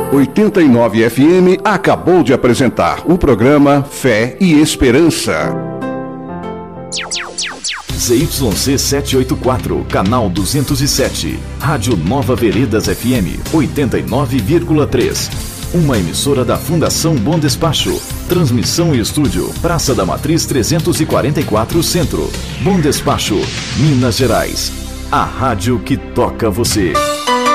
89 FM acabou de apresentar o programa Fé e Esperança. ZYC 784, canal 207, Rádio Nova Veredas FM 89,3. Uma emissora da Fundação Bom Despacho. Transmissão e estúdio, Praça da Matriz 344 Centro. Bom Despacho, Minas Gerais. A rádio que toca você.